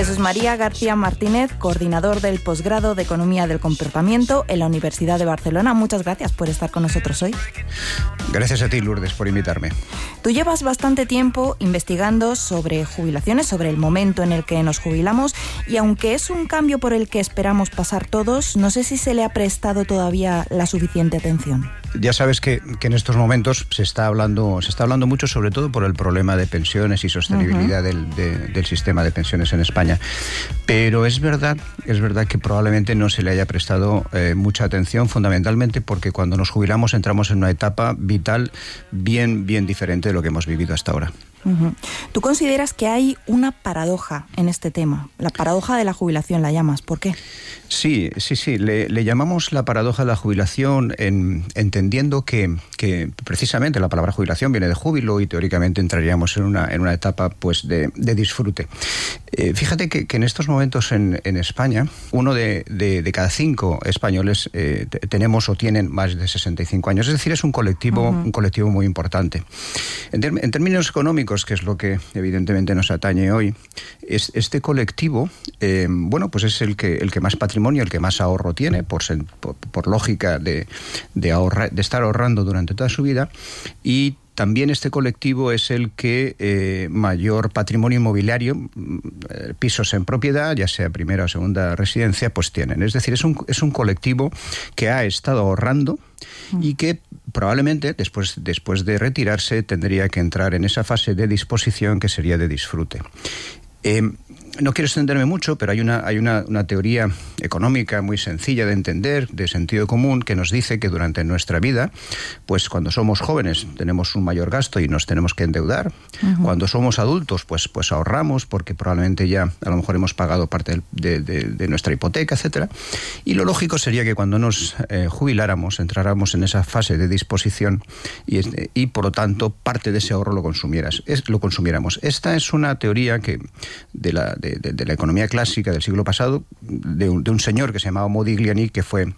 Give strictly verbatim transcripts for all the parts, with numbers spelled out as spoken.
Jesús María García Martínez, coordinador del posgrado de Economía del Comportamiento en la Universidad de Barcelona. Muchas gracias por estar con nosotros hoy. Gracias a ti, Lourdes, por invitarme. Tú llevas bastante tiempo investigando sobre jubilaciones, sobre el momento en el que nos jubilamos, y aunque es un cambio por el que esperamos pasar todos, no sé si se le ha prestado todavía la suficiente atención. Ya sabes que, que en estos momentos se está hablando se está hablando mucho, sobre todo por el problema de pensiones y sostenibilidad uh-huh. del, de, del sistema de pensiones en España. Pero es verdad, es verdad que probablemente no se le haya prestado eh, mucha atención, fundamentalmente porque cuando nos jubilamos entramos en una etapa vital bien, bien diferente de lo que hemos vivido hasta ahora. Uh-huh. ¿Tú consideras que hay una paradoja en este tema? La paradoja de la jubilación la llamas. ¿Por qué? Sí, sí, sí. Le, le llamamos la paradoja de la jubilación en, entendiendo que, que precisamente la palabra jubilación viene de júbilo y teóricamente entraríamos en una, en una etapa pues de, de disfrute. Eh, fíjate que, que en estos momentos en, en España, uno de, de, de cada cinco españoles eh, t- tenemos o tienen más de sesenta y cinco años. Es decir, es un colectivo, uh-huh. un colectivo muy importante. En, ter- en términos económicos, que es lo que evidentemente nos atañe hoy, es, este colectivo, eh, bueno, pues es el que, el que más patrimonio, el que más ahorro tiene, por, por, por lógica de, de, ahorrar, de estar ahorrando durante toda su vida, y también este colectivo es el que eh, mayor patrimonio inmobiliario, eh, pisos en propiedad, ya sea primera o segunda residencia, pues tienen. Es decir, es un, es un colectivo que ha estado ahorrando y que probablemente después, después de retirarse tendría que entrar en esa fase de disposición que sería de disfrute. Eh, no quiero extenderme mucho, pero hay una, hay una, una teoría económica muy sencilla de entender, de sentido común, que nos dice que durante nuestra vida, pues cuando somos jóvenes tenemos un mayor gasto y nos tenemos que endeudar. Uh-huh. Cuando somos adultos, pues, pues ahorramos porque probablemente ya a lo mejor hemos pagado parte de, de, de nuestra hipoteca, etcétera. Y lo lógico sería que cuando nos eh, jubiláramos, entráramos en esa fase de disposición y, y por lo tanto parte de ese ahorro lo consumieras, es, lo consumiéramos. Esta es una teoría que de la de De, de la economía clásica del siglo pasado, de un, de un señor que se llamaba Modigliani, que fue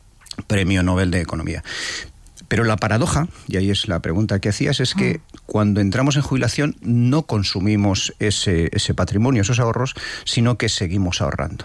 premio Nobel de Economía. Pero la paradoja, y ahí es la pregunta que hacías, es que cuando entramos en jubilación no consumimos ese, ese patrimonio, esos ahorros, sino que seguimos ahorrando.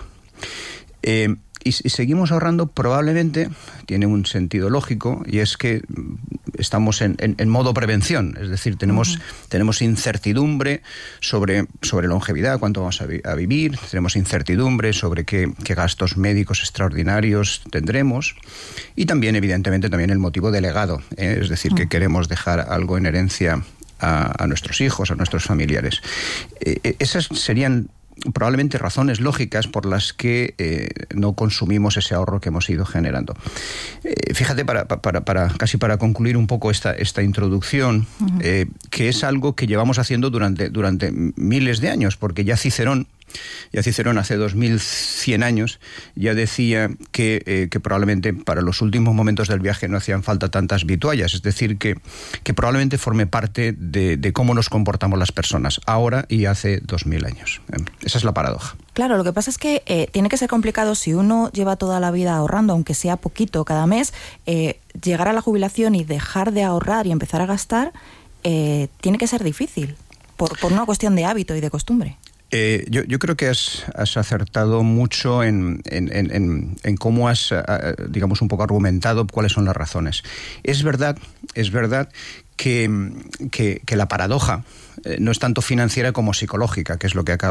Eh, y, y seguimos ahorrando probablemente, tiene un sentido lógico, y es que estamos en, en, en modo prevención, es decir, tenemos, uh-huh. tenemos incertidumbre sobre, sobre longevidad, cuánto vamos a, vi- a vivir, tenemos incertidumbre sobre qué, qué gastos médicos extraordinarios tendremos, y también, evidentemente, también el motivo de legado, ¿eh? Es decir, uh-huh. que queremos dejar algo en herencia a, a nuestros hijos, a nuestros familiares. Eh, esas serían probablemente razones lógicas por las que eh, no consumimos ese ahorro que hemos ido generando. Eh, fíjate, para, para, para casi para concluir un poco esta, esta introducción, uh-huh. eh, que es algo que llevamos haciendo durante, durante miles de años, porque ya Cicerón, ya Cicerón hace dos mil cien años ya decía que, eh, que probablemente para los últimos momentos del viaje no hacían falta tantas vituallas, es decir, que, que probablemente forme parte de, de cómo nos comportamos las personas ahora y hace dos mil años. Eh, esa es la paradoja. Claro, lo que pasa es que eh, tiene que ser complicado si uno lleva toda la vida ahorrando, aunque sea poquito cada mes, eh, llegar a la jubilación y dejar de ahorrar y empezar a gastar, eh, tiene que ser difícil, por, por una cuestión de hábito y de costumbre. Eh, yo, yo creo que has, has acertado mucho en, en, en, en cómo has, digamos, un poco argumentado cuáles son las razones. Es verdad, es verdad que, que, que la paradoja no es tanto financiera como psicológica, que es lo que acaba